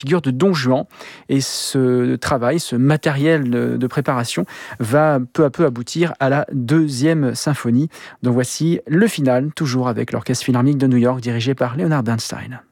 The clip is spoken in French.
figure de Don Juan. Et ce travail, ce matériel de préparation va peu à peu aboutir à la deuxième symphonie. Donc voici le final, toujours avec l'Orchestre Philharmonique de New York dirigé par Leonard Bernstein.